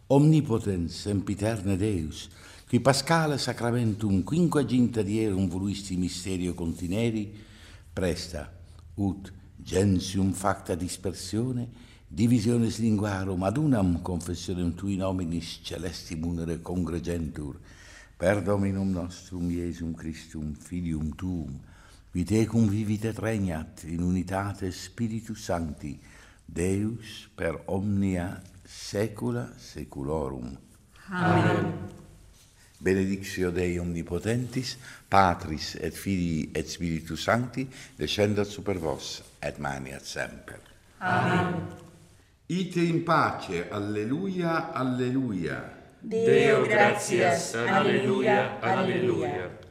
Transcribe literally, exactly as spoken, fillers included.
Omnipotens, sempiterne Deus, qui Pascale sacramentum quinquaginta dierum voluisti mysterio contineri, presta, ut gentium facta dispersione, divisiones linguarum ad unam confessionem tui nominis celesti munere congregentur, per Dominum nostrum Iesum Christum, Filium tuum, qui tecum vivit et regnat in unitate Spiritus Sancti, Deus per omnia saecula saeculorum. Amen. Benedictio Dei omnipotentis, Patris et Filii et Spiritus Sancti, descendat super vos et maniat semper. Amen. Ite in pace, alleluia, alleluia. Deo gratias, alleluia, alleluia.